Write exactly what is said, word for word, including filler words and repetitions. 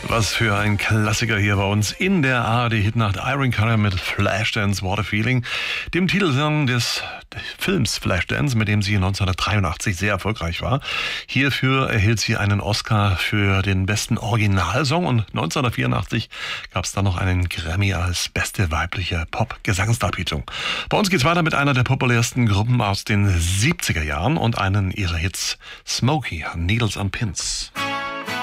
Was für ein Klassiker hier bei uns in der A R D-Hitnacht. Irene Cara mit Flashdance, What a Feeling, dem Titelsong des Films Flashdance, mit dem sie neunzehnhundertdreiundachtzig sehr erfolgreich war. Hierfür erhielt sie einen Oscar für den besten Originalsong und neunzehnhundertvierundachtzig gab es dann noch einen Grammy als beste weibliche Pop-Gesangsdarbietung. Bei uns geht's weiter mit einer der populärsten Gruppen aus den siebziger Jahren und einen ihrer Hits, Smokey, Needles on Pins.